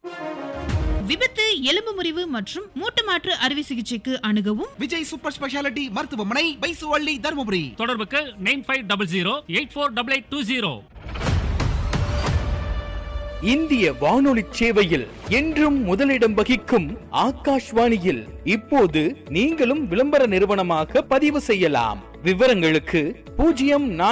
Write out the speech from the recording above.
விபத்து, எலும்பு முறிவு மற்றும் மூட்டு மாற்று அறுவை சிகிச்சைக்கு அணுகவும் விஜய் சூப்பர் ஸ்பெஷாலிட்டி மருத்துவமனை, பைசுவள்ளி, தருமபுரி. தொடர்புக்கு 9500848820. இந்திய வானொலி சேவையில் என்றும் முதலிடம் வகிக்கும் ஆகாஷ்வாணியில் இப்போது நீங்களும் விளம்பர நிறுவனமாக பதிவு செய்யலாம். விவரங்களுக்கு 04